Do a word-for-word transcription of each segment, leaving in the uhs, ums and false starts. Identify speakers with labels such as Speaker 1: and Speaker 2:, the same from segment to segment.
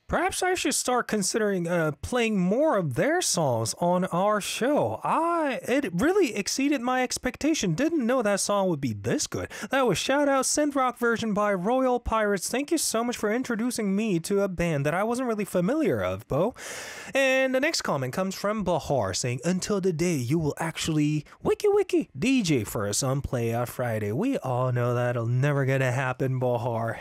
Speaker 1: Perhaps I should start considering uh, playing more of their songs on our show. I it really exceeded my expectation. Didn't know that song would be this good. That was shout out synth rock version by Royal Pirates. Thank you so much for introducing me to a band that I wasn't really familiar of, Bo. And the next comment comes from Bahar saying, "Until the day you will actually wiki wiki D J for us on Playout Friday." We all know that'll never gonna happen, Bahar.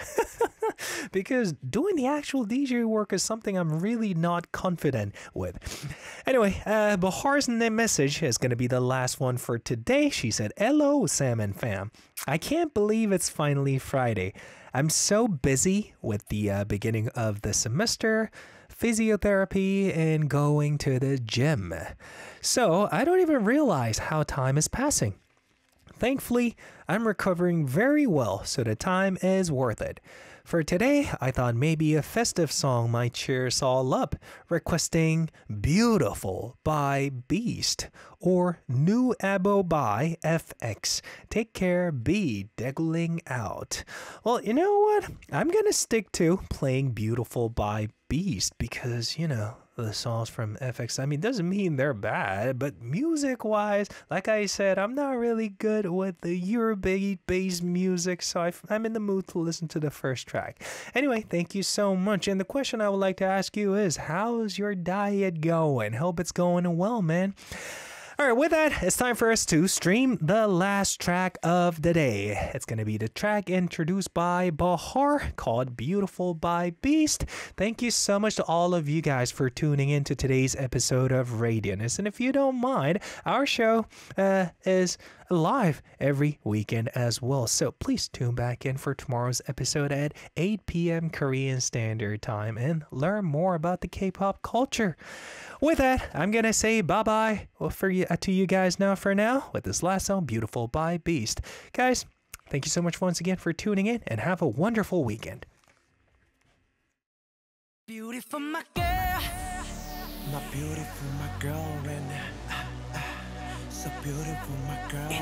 Speaker 1: Because doing the actual D J work is something I'm really not confident with. Anyway, uh, Bahar's message is going to be the last one for today. She said, "Hello, Sam and fam. I can't believe it's finally Friday. I'm so busy with the uh, beginning of the semester, physiotherapy, and going to the gym. So I don't even realize how time is passing. Thankfully, I'm recovering very well, so the time is worth it. For today, I thought maybe a festive song might cheer us all up, requesting Beautiful by Beast or New Abo by F X. Take care, be deguling out." Well, you know what? I'm gonna stick to playing Beautiful by Beast because, you know, the songs from F X, I mean, doesn't mean they're bad, but music-wise, like I said, I'm not really good with the Eurobeat-based music, so I, I'm in the mood to listen to the first track. Anyway, thank you so much, and the question I would like to ask you is, how's your diet going? Hope it's going well, man. Alright, with that, it's time for us to stream the last track of the day. It's going to be the track introduced by Bahar called Beautiful by Beast. Thank you so much to all of you guys for tuning in to today's episode of Radianus. And if you don't mind, our show uh, is live every weekend as well. So please tune back in for tomorrow's episode at eight p m Korean Standard Time and learn more about the K-pop culture. With that, I'm going to say bye-bye well, for you, uh, to you guys now for now with this last song, Beautiful by Beast. Guys, thank you so much once again for tuning in and have a wonderful weekend.
Speaker 2: Beautiful, my girl. My beautiful, my girl. And, uh, uh, so beautiful, my girl.